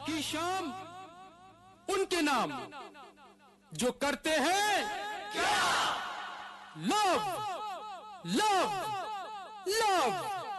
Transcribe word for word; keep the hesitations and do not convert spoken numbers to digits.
की शाम उनके नाम जो करते हैं क्या? Love love love.